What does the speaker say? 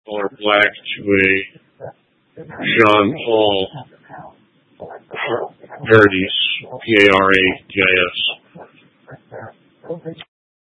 color black to a Jean Paul Paradis, Paradis.